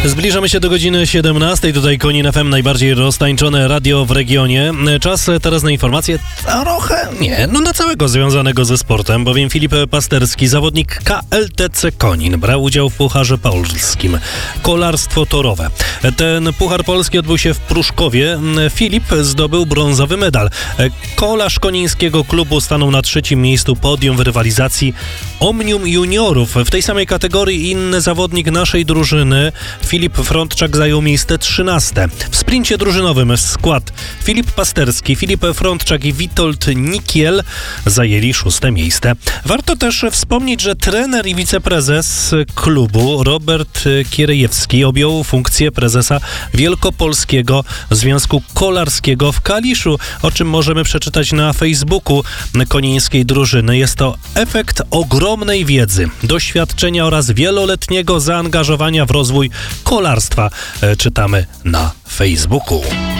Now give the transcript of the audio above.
Zbliżamy się do godziny 17. Tutaj Konin FM, najbardziej roztańczone radio w regionie. Czas teraz na informacje na całego związanego ze sportem, bowiem Filip Pasterski, zawodnik KLTC Konin, brał udział w Pucharze Polskim. Kolarstwo torowe. Ten Puchar Polski odbył się w Pruszkowie. Filip zdobył brązowy medal. Kolarz konińskiego klubu stanął na 3. miejscu podium w rywalizacji Omnium Juniorów. W tej samej kategorii inny zawodnik naszej drużyny, Filip Frądczak, zajął miejsce 13. W sprincie drużynowym skład Filip Pasterski, Filip Frądczak i Witold Nikiel zajęli 6. miejsce. Warto też wspomnieć, że trener i wiceprezes klubu Robert Kierejewski objął funkcję prezesa Wielkopolskiego Związku Kolarskiego w Kaliszu, o czym możemy przeczytać na Facebooku konińskiej drużyny. Jest to efekt ogromnej wiedzy, doświadczenia oraz wieloletniego zaangażowania w rozwój kolarstwa, czytamy na Facebooku.